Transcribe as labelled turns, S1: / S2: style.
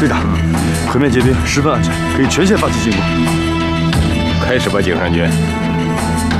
S1: 队长，毁灭结冰十分安全，可以全线发起进攻。
S2: 开始吧，井上君。